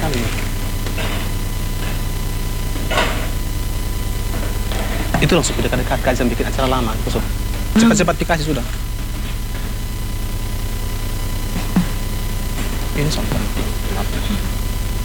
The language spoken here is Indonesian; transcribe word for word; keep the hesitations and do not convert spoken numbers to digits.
sekali. Itu langsung dekat-dekat Kak Jam bikin acara lama. Langsung. Cepat-cepat dikasih sudah. Ini sampai.